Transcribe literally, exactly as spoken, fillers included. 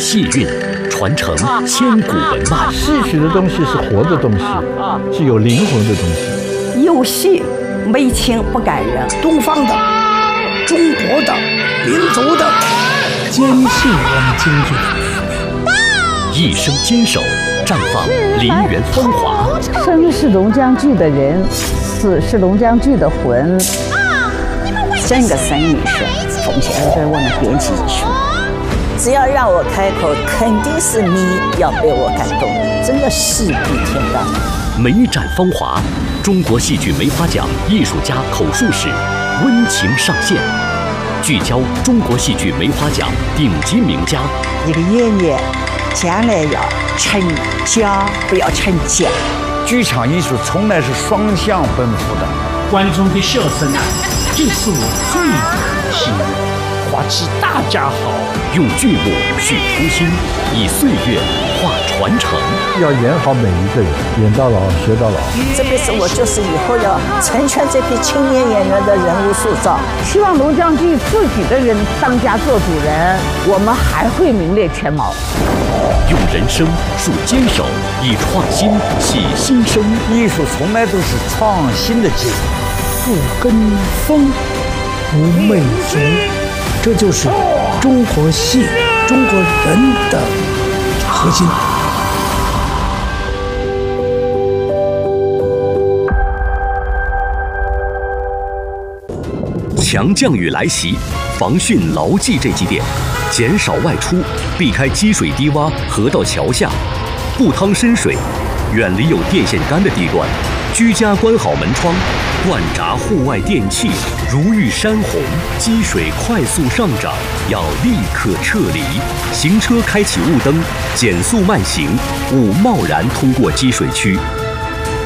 戏韵，传承千古文脉。 戏曲的东西是活的东西，是有灵魂的东西。 有戏没情不感人， 东方的、中国的、民族的， 坚信我们京剧。 一生坚守，绽放梨园风华。 生是龙江剧的人，死是龙江剧的魂。 整个生意是奉献给我们编辑艺术。只要让我开口，肯定是你要被我感动，真的戏比天大。 梅展风华，中国戏剧梅花奖艺术家口述史温情上线，聚焦中国戏剧梅花奖顶级名家。 一个演员将来要成家，不要成家。 剧场艺术从来是双向奔赴的。 观众的笑声啊，就是我最大的心愿。花期大家好， 用剧目续初心，以岁月化传承。 要演好每一个人，演到老学到老。 这辈子我就是以后要成全这批青年演员的人物塑造。 希望龙江剧自己的人当家做主人，我们还会名列前茅。 用人生树坚守，以创新洗新生。 艺术从来都是创新的结果。 不跟风，不媚俗，这就是中国戏、中国人的核心。 强降雨来袭，防汛牢记这几点：减少外出，避开积水低洼、河道桥下，不趟深水，远离有电线杆的地段，居家关好门窗，断闸户外电器。如遇山洪，积水快速上涨，要立刻撤离。行车开启雾灯，减速慢行，勿贸然通过积水区。